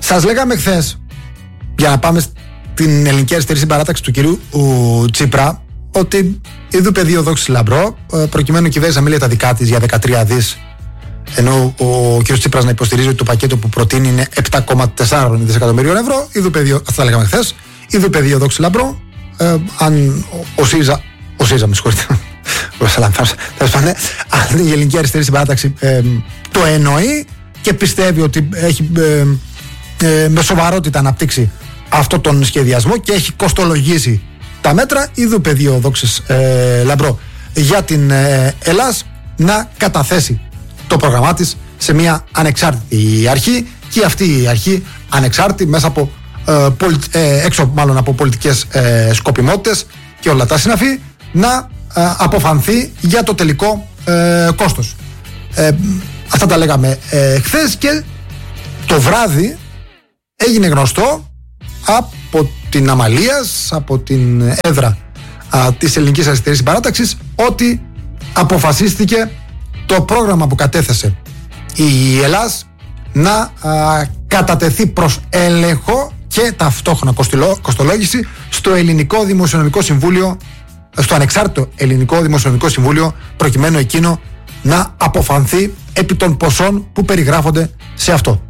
Σας λέγαμε χθες, για να πάμε στην ελληνική αριστερή συμπαράταξη του κυρίου Τσίπρα, ότι είδου πεδίο δόξης λαμπρό, προκειμένου η κυβέρνηση να μιλάει τα δικά της για 13 δις, ενώ ο κ. Τσίπρας να υποστηρίζει ότι το πακέτο που προτείνει είναι 7,4 δισεκατομμυρίων ευρώ. Είδου πεδίο, αυτά τα λέγαμε χθες, είδου πεδίο δόξης λαμπρό. Αν ο ΣΥΡΙΖΑ, με συγχωρείτε, αν η ελληνική αριστερή συμπαράταξη το εννοεί και πιστεύει ότι έχει με σοβαρότητα αναπτύξει αυτό τον σχεδιασμό και έχει κοστολογήσει τα μέτρα, είδου πεδίο δόξης λαμπρό για την Ελλάς να καταθέσει το πρόγραμμά της σε μια ανεξάρτητη αρχή, και αυτή η αρχή ανεξάρτητη μέσα από έξω μάλλον από πολιτικές σκοπιμότητες και όλα τα συναφή, να αποφανθεί για το τελικό κόστος. Αυτά τα λέγαμε χθες, και το βράδυ έγινε γνωστό από την Αμαλίας, από την έδρα της Ελληνικής Αριστερής Συμπαράταξης, ότι αποφασίστηκε το πρόγραμμα που κατέθεσε η Ελλάς να κατατεθεί προς έλεγχο και ταυτόχρονα κοστολόγηση στο Ελληνικό Δημοσιονομικό Συμβούλιο, στο ανεξάρτητο Ελληνικό Δημοσιονομικό Συμβούλιο, προκειμένου εκείνο να αποφανθεί επί των ποσών που περιγράφονται σε αυτό.